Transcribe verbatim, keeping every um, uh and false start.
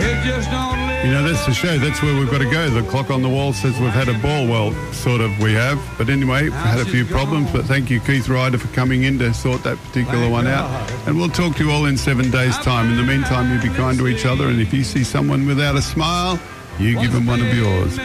It just don't live. You know, that's the show. That's where we've got to go. The clock on the wall says we've had a ball. Well, sort of we have. But anyway, we've had a few problems. But thank you, Keith Ryder, for coming in to sort that particular one out. And we'll talk to you all in seven days' time. In the meantime, you be kind to each other. And if you see someone without a smile, you give them one of yours.